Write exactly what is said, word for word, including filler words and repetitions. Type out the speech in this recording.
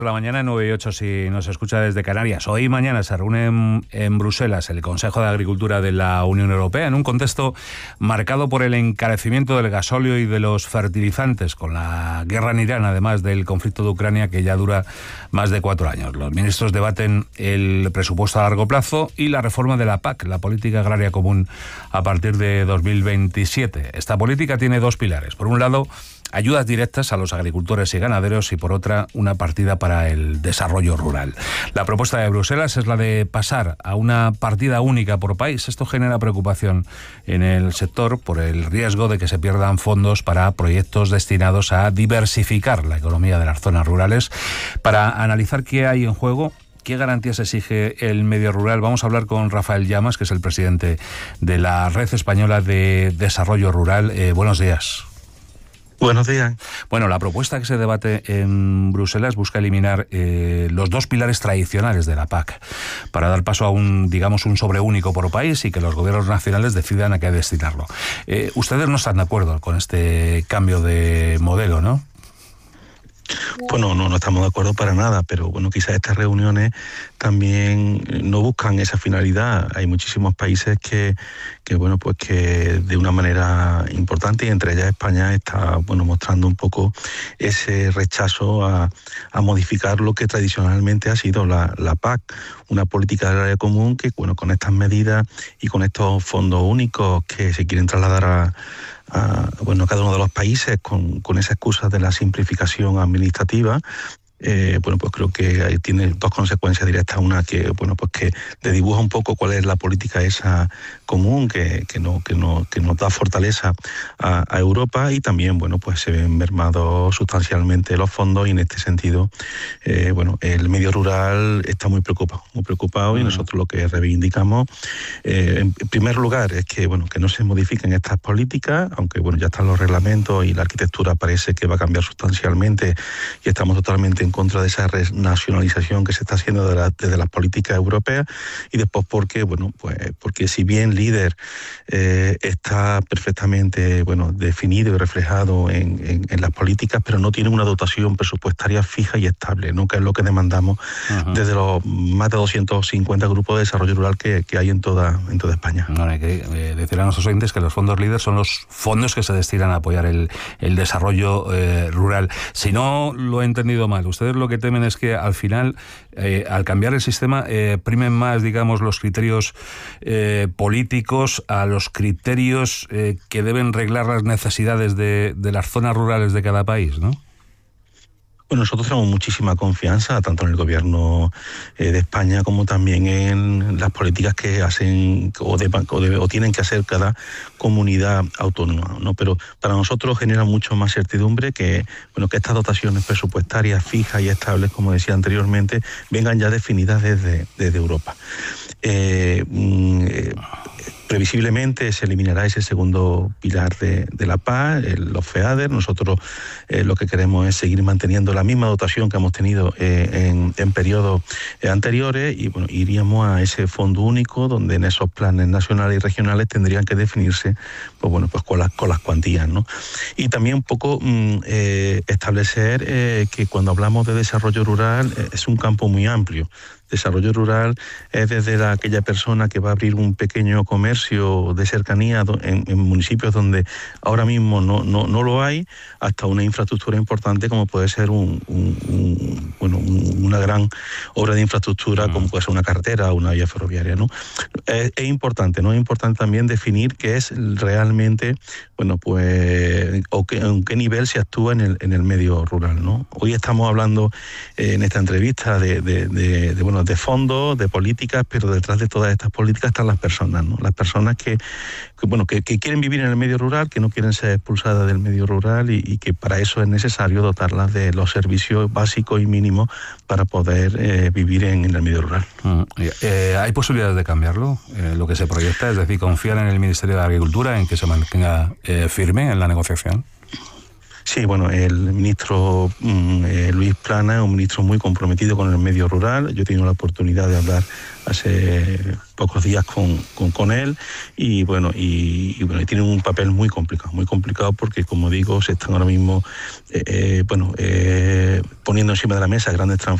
La mañana nueve y ocho si nos escucha desde Canarias. Hoy y mañana se reúne en, en Bruselas el Consejo de Agricultura de la Unión Europea en un contexto marcado por el encarecimiento del gasóleo y de los fertilizantes, con la guerra en Irán, además del conflicto de Ucrania que ya dura más de cuatro años. Los ministros debaten el presupuesto a largo plazo y la reforma de la P A C, la Política Agraria Común, a partir de dos mil veintisiete. Esta política tiene dos pilares. Por un lado, ayudas directas a los agricultores y ganaderos y, por otra, una partida para el desarrollo rural. La propuesta de Bruselas es la de pasar a una partida única por país. Esto genera preocupación en el sector por el riesgo de que se pierdan fondos para proyectos destinados a diversificar la economía de las zonas rurales. Para analizar qué hay en juego, ¿qué garantías exige el medio rural? Vamos a hablar con Rafael Llamas, que es el presidente de la Red Española de Desarrollo Rural. Eh, buenos días. Buenos días. Bueno, la propuesta que se debate en Bruselas busca eliminar eh, los dos pilares tradicionales de la P A C para dar paso a un, digamos, un sobreúnico por país y que los gobiernos nacionales decidan a qué destinarlo. Eh, ustedes no están de acuerdo con este cambio de modelo, ¿no? Bueno, no, no estamos de acuerdo para nada, pero bueno, quizás estas reuniones también no buscan esa finalidad. Hay muchísimos países que, que bueno, pues que de una manera importante, y entre ellas España, está bueno mostrando un poco ese rechazo a, a modificar lo que tradicionalmente ha sido la, la P A C, una política agraria común que, bueno, con estas medidas y con estos fondos únicos que se quieren trasladar a a bueno, cada uno de los países con, con esa excusa de la simplificación administrativa, eh, bueno, pues creo que tiene dos consecuencias directas. Una, que bueno, pues que le dibuja un poco cuál es la política esa común que, que, no, que, no, que nos da fortaleza a, a Europa, y también, bueno, pues se ven mermados sustancialmente los fondos, y en este sentido, eh, bueno, el medio rural está muy preocupado, muy preocupado, y nosotros lo que reivindicamos, eh, en primer lugar, es que, bueno, que no se modifiquen estas políticas, aunque, bueno, ya están los reglamentos y la arquitectura parece que va a cambiar sustancialmente, y estamos totalmente en contra de esa renacionalización que se está haciendo de la, desde las políticas europeas. Y después porque, bueno, pues porque si bien líder eh, está perfectamente, bueno, definido y reflejado en, en, en las políticas, pero no tiene una dotación presupuestaria fija y estable, ¿no? Que es lo que demandamos uh-huh. desde los más de doscientos cincuenta grupos de desarrollo rural que, que hay en toda, en toda España. Bueno, hay que eh, decir a nuestros oyentes que los fondos líder son los fondos que se destinan a apoyar el, el desarrollo eh, rural. Si no lo he entendido mal, ustedes lo que temen es que al final, eh, al cambiar el sistema, eh, primen más, digamos, los criterios eh, políticos a los criterios eh, que deben reglar las necesidades de, de las zonas rurales de cada país, ¿no? Bueno, nosotros tenemos muchísima confianza tanto en el gobierno eh, de España como también en las políticas que hacen o, de, o, de, o tienen que hacer cada comunidad autónoma, ¿no? Pero para nosotros genera mucho más certidumbre que, bueno, que estas dotaciones presupuestarias fijas y estables, como decía anteriormente, vengan ya definidas desde, desde Europa. Eh, eh, Previsiblemente se eliminará ese segundo pilar de, de la P A C, el, los FEADER. Nosotros eh, lo que queremos es seguir manteniendo la misma dotación que hemos tenido eh, en, en periodos eh, anteriores, y bueno, iríamos a ese fondo único donde en esos planes nacionales y regionales tendrían que definirse, pues bueno, pues con las, con las cuantías, ¿no? Y también un poco mm, eh, establecer eh, que cuando hablamos de desarrollo rural eh, es un campo muy amplio. Desarrollo rural es desde la, aquella persona que va a abrir un pequeño comercio de cercanía en, en municipios donde ahora mismo no, no, no lo hay, hasta una infraestructura importante como puede ser un, un, un, bueno, un, una gran obra de infraestructura, como puede ser una carretera o una vía ferroviaria, ¿no? Es, es importante, ¿no? Es importante también definir qué es realmente, bueno, pues, o qué, en qué nivel se actúa en el, en el medio rural, ¿no? Hoy estamos hablando eh, en esta entrevista de, de, de, de bueno, de fondos, de políticas, pero detrás de todas estas políticas están las personas, ¿no? Las personas que, que bueno, que, que quieren vivir en el medio rural, que no quieren ser expulsadas del medio rural, y, y que para eso es necesario dotarlas de los servicios básicos y mínimos para poder eh, vivir en, en el medio rural. Uh, eh, ¿Hay posibilidades de cambiarlo? Eh, lo que se proyecta, es decir, confiar en el Ministerio de Agricultura, en que se mantenga eh, firme en la negociación. Sí, bueno, el ministro mm, eh, Luis Plana es un ministro muy comprometido con el medio rural. Yo he tenido la oportunidad de hablar hace pocos días con, con, con él y bueno, y, y bueno, tiene un papel muy complicado, muy complicado porque, como digo, se están ahora mismo eh, eh, bueno, eh, poniendo encima de la mesa grandes transferencias